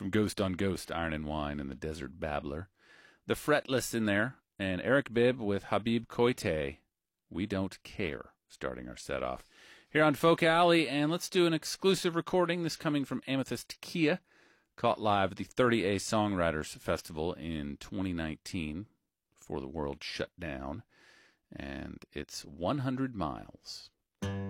from Ghost on Ghost, Iron and Wine, and the Desert Babbler. The Fretless in there, and Eric Bibb with Habib Koite, We Don't Care, starting our set off here on Folk Alley. And let's do an exclusive recording, this coming from Amethyst Kia, caught live at the 30A Songwriters Festival in 2019 before the world shut down. And it's 100 Miles.